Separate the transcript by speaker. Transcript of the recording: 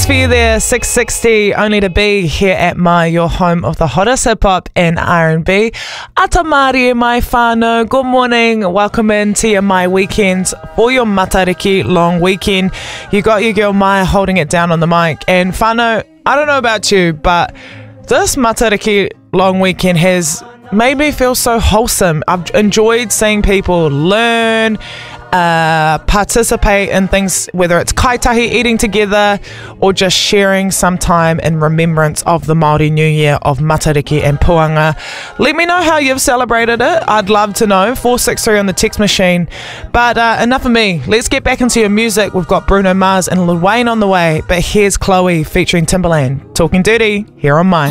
Speaker 1: tunes for you there. 660 Only to Be here at your home of the hottest hip hop and R&B. Atamari mai whānau. Good morning. Welcome into your My Weekends for your Matariki long weekend. You got your girl Maya holding it down on the mic. And whānau, I don't know about you, but this Matariki long weekend has made me feel so wholesome. I've enjoyed seeing people learn, participate in things, whether it's kaitahi, eating together, or just sharing some time in remembrance of the Māori New Year of Matariki and Puanga. Let me know how you've celebrated it. I'd love to know. 463 on the text machine. But enough of me. Let's get back into your music. We've got Bruno Mars and Lil Wayne on the way, but here's Chloe featuring Timbaland. Talking Dirty here on Mine.